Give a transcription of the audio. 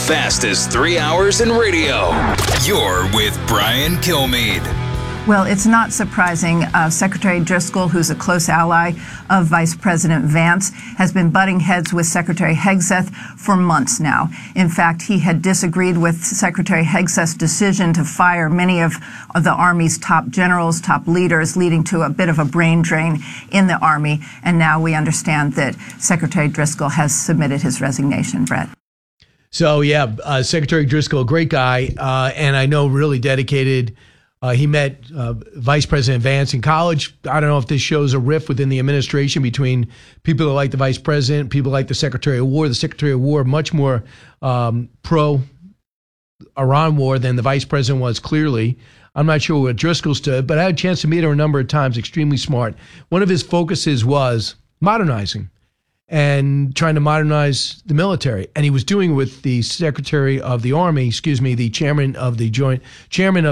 fastest 3 hours in radio. You're with Brian Kilmeade. Well, it's not surprising. Secretary Driscoll, who's a close ally of Vice President Vance, has been butting heads with Secretary Hegseth for months now. In fact, he had disagreed with Secretary Hegseth's decision to fire many of the Army's top generals, top leaders, leading to a bit of a brain drain in the Army. And now we understand that Secretary Driscoll has submitted his resignation, Brett. So, yeah, Secretary Driscoll, great guy, and I know really dedicated. He met Vice President Vance in college. I don't know if this shows a rift within the administration between people who like the Vice President, people like the Secretary of War. The Secretary of War, much more pro-Iran war than the Vice President was, clearly. I'm not sure where Driscoll stood, but I had a chance to meet her a number of times, extremely smart. One of his focuses was modernizing and trying to modernize the military. And he was doing it with the Secretary of the Army, the chairman of the